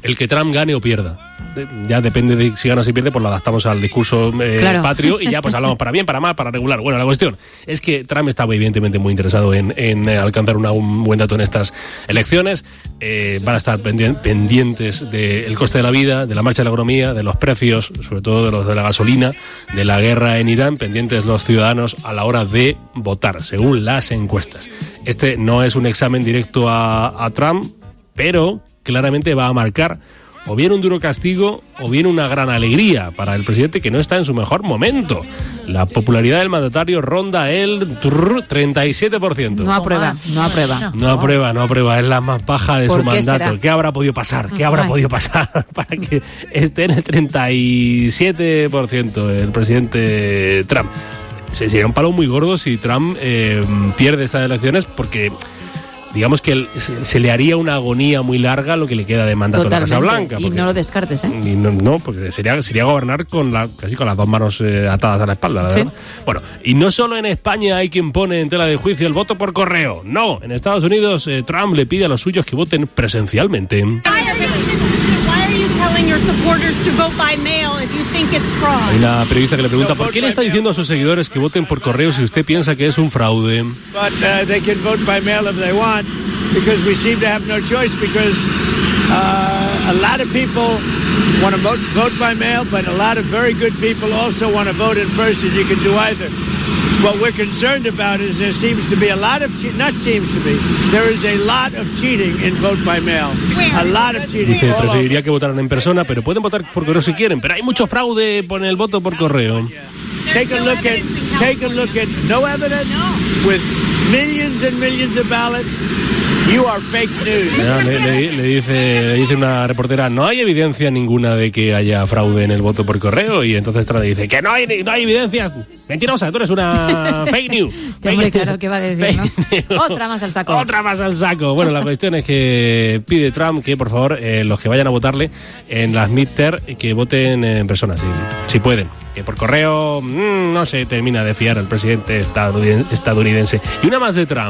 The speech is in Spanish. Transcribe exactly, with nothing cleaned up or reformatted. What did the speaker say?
el que Trump gane o pierda. Ya depende de si gana o si pierde, pues lo adaptamos al discurso eh, claro. patrio y ya pues hablamos para bien, para mal, para regular. Bueno, la cuestión es que Trump está evidentemente muy interesado en, en alcanzar una, un buen dato en estas elecciones. Eh, van a estar pendien- pendientes del coste de la vida, de la marcha de la economía, de los precios, sobre todo de los de la gasolina, de la guerra en Irán, pendientes los ciudadanos a la hora de votar, según las encuestas. Este no es un examen directo a, a Trump, pero claramente va a marcar o bien un duro castigo o bien una gran alegría para el presidente que no está en su mejor momento. La popularidad del mandatario ronda el treinta y siete por ciento. No aprueba, no aprueba. No aprueba, no aprueba, es la más baja de su ¿Por qué mandato. será? ¿Qué habrá podido pasar? ¿Qué habrá Ay. podido pasar para que esté en el treinta y siete por ciento el presidente Trump? Se sería un palo muy gordo si Trump eh, pierde estas elecciones, porque digamos que el, se, se le haría una agonía muy larga a lo que le queda de mandato Totalmente. en la Casa Blanca. Y porque, no lo descartes, ¿eh? y no, no, porque sería, sería gobernar con la, casi con las dos manos eh, atadas a la espalda, la Sí. verdad. Bueno, y no solo en España hay quien pone en tela de juicio el voto por correo. No, en Estados Unidos eh, Trump le pide a los suyos que voten presencialmente. Hay una periodista que le pregunta ¿por qué le está diciendo a sus seguidores que voten por correo si usted piensa que es un fraude? But uh, they can vote by mail if they want, because we seem to have no choice, because uh, a lot of people want to vote, vote by mail, but a lot of very good people also want to vote in person. You can do either. What we're concerned about is there seems to be a lot of, che- not seems to be, there is a lot of cheating in vote by mail. A lot of cheating. Dice, all over. preferiría que votaran en persona, pero pueden votar por correo si quieren, pero hay mucho fraude por el voto por correo. Take a look at, take a look at, no evidence, with millions and millions of ballots. You are fake news. Ya, Le, le- le dice, le dice una reportera, no hay evidencia ninguna de que haya fraude en el voto por correo, y entonces Trump dice que no hay, no hay evidencia. Mentirosa, tú eres una fake news. Sí, hombre, claro, ¿qué va a decir, no? Otra más al saco. Otra más al saco. Bueno, la cuestión es que pide Trump que, por favor, eh, los que vayan a votarle en las midterm, que voten en persona, si, si pueden. Que por correo mmm, no se termina de fiar al presidente estadounidense. Y una más de Trump.